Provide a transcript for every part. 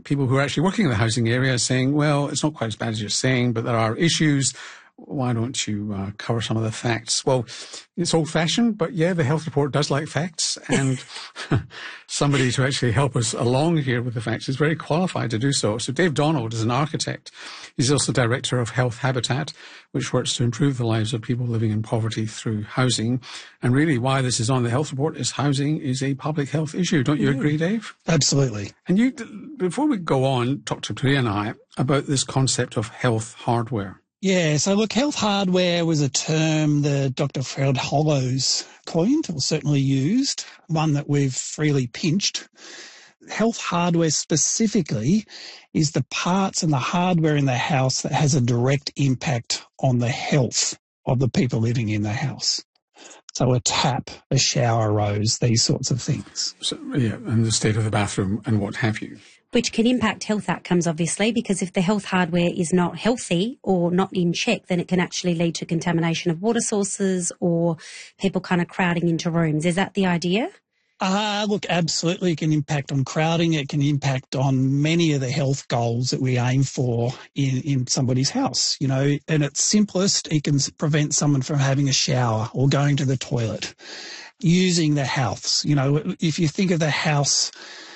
people who are actually working in the housing area saying, well, it's not quite as bad as you're saying, but there are issues. Why don't you cover some of the facts? Well, it's old-fashioned, but yeah, the health report does like facts, and somebody to actually help us along here with the facts is very qualified to do so. So Dave Donald is an architect. He's also director of Health Habitat, which works to improve the lives of people living in poverty through housing. And really why this is on the health report is housing is a public health issue. Don't you agree, Dave? Absolutely. And you, before we go on, talk to Priya and I about this concept of health hardware. Yeah, so look, health hardware was a term that Dr. Fred Hollows coined, or certainly used, one that we've freely pinched. Health hardware specifically is the parts and the hardware in the house that has a direct impact on the health of the people living in the house. So a tap, a shower rose, these sorts of things. So, yeah, and the state of the bathroom and what have you. Which can impact health outcomes, obviously, because if the health hardware is not healthy or not in check, then it can actually lead to contamination of water sources or people kind of crowding into rooms. Is that the idea? Look, absolutely. It can impact on crowding. It can impact on many of the health goals that we aim for in somebody's house. You know, and at simplest, it can prevent someone from having a shower or going to the toilet, using the house. You know, if you think of the house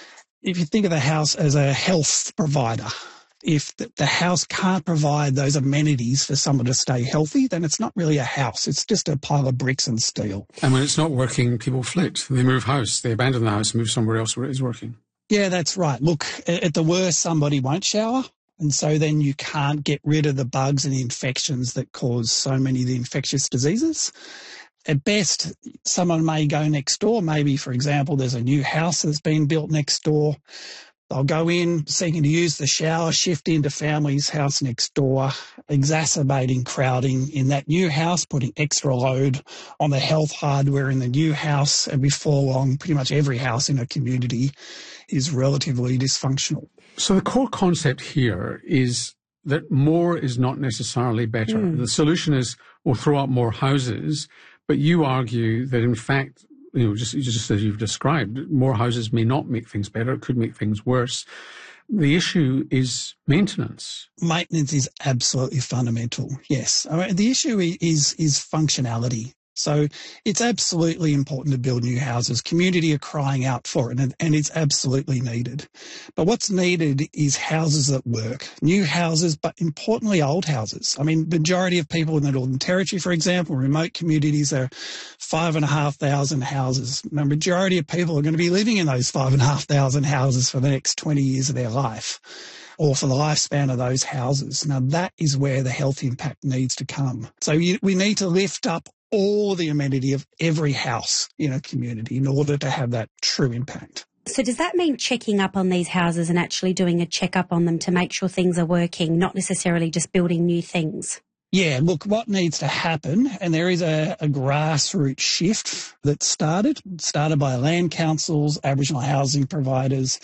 as a health provider, if the house can't provide those amenities for someone to stay healthy, then it's not really a house. It's just a pile of bricks and steel. And when it's not working, people flit. They move house. They abandon the house and move somewhere else where it is working. Yeah, that's right. Look, at the worst, somebody won't shower. And so then you can't get rid of the bugs and infections that cause so many of the infectious diseases. At best, someone may go next door. Maybe, for example, there's a new house that's been built next door. They'll go in seeking to use the shower, shift into family's house next door, exacerbating crowding in that new house, putting extra load on the health hardware in the new house. And before long, pretty much every house in a community is relatively dysfunctional. So the core concept here is that more is not necessarily better. The solution is we'll throw up more houses, but you argue that in fact, you know, just as you've described, more houses may not make things better. It could make things worse. The issue is maintenance. Maintenance is absolutely fundamental, yes. I mean, the issue is functionality. So it's absolutely important to build new houses. Community are crying out for it, and it's absolutely needed. But what's needed is houses that work. New houses, but importantly, old houses. I mean, majority of people in the Northern Territory, for example, remote communities, are 5,500 houses. The majority of people are going to be living in those 5,500 houses for the next 20 years of their life, or for the lifespan of those houses. Now, that is where the health impact needs to come. So we need to lift up all the amenity of every house in a community in order to have that true impact. So does that mean checking up on these houses and actually doing a checkup on them to make sure things are working, not necessarily just building new things? Yeah, look, what needs to happen, and there is a grassroots shift that started by land councils, Aboriginal housing providers,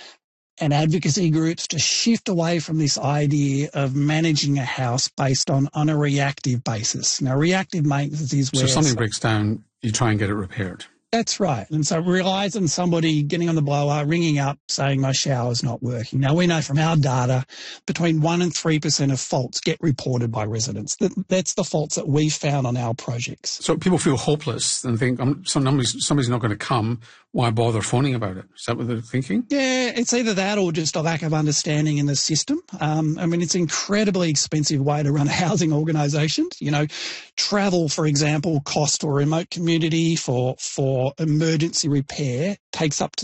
and advocacy groups, to shift away from this idea of managing a house based on a reactive basis. Now, reactive maintenance is where... So something breaks down, you try and get it repaired. That's right. And so it relies on somebody getting on the blower, ringing up, saying my shower's not working. Now, we know from our data between 1% and 3% of faults get reported by residents. That's the faults that we found on our projects. So people feel hopeless and think somebody's not going to come. Why bother phoning about it? Is that what they're thinking? Yeah, it's either that or just a lack of understanding in the system. I mean, it's an incredibly expensive way to run a housing organisation. You know, travel, for example, cost to a remote community for emergency repair takes up to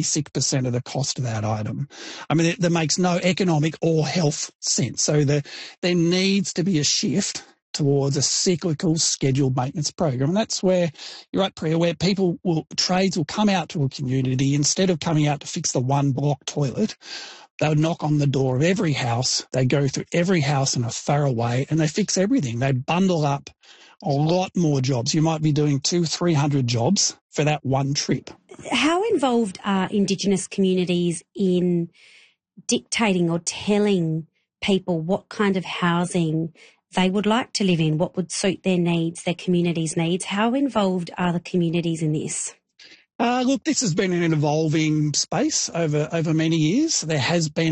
96% of the cost of that item. I mean, that makes no economic or health sense. So there needs to be a shift towards a cyclical scheduled maintenance program. And that's where, you're right, Priya, where trades will come out to a community. Instead of coming out to fix the one block toilet, they would knock on the door of every house. They go through every house in a thorough way and they fix everything. They bundle up a lot more jobs. You might be doing 200-300 jobs for that one trip. How involved are Indigenous communities in dictating or telling people what kind of housing they would like to live in, what would suit their needs, their community's needs? How involved are the communities in this? Look, this has been an evolving space over many years. There has been